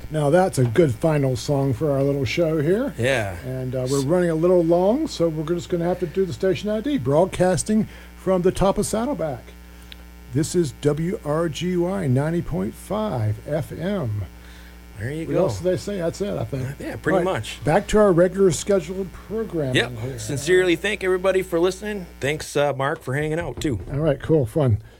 Now that's a good final song for our little show here. Yeah. And we're running a little long, so we're just going to have to do the station ID. Broadcasting from the top of Saddleback. This is WRGY 90.5 FM. There you What go. else did they say? That's it, I think. Yeah, pretty much. Back to our regular scheduled programming. Yep. Here. Sincerely thank everybody for listening. Thanks, Mark, for hanging out, too. All right, cool, fun.